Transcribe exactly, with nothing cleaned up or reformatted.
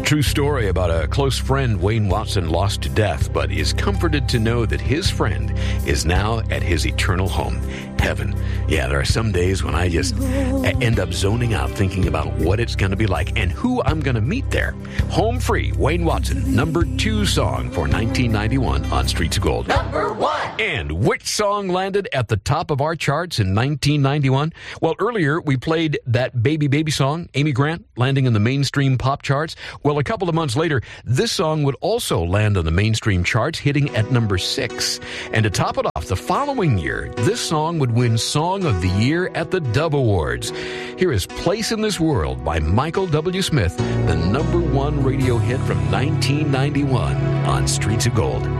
True story about a close friend Wayne Watson lost to death, but is comforted to know that his friend is now at his eternal home, heaven. Yeah, there are some days when I just end up zoning out thinking about what it's going to be like and who I'm going to meet there. Home Free, Wayne Watson, number two song for nineteen ninety-one on Streets of Gold. Number one. And which song landed at the top of our charts in nineteen ninety-one? Well, earlier we played that Baby Baby song, Amy Grant, landing in the mainstream pop charts. Well, a couple of months later, this song would also land on the mainstream charts, hitting at number six. And to top it off, the following year, this song would win Song of the Year at the Dove Awards. Here is Place in This World by Michael W. Smith, the number one radio hit from nineteen ninety-one on Streets of Gold.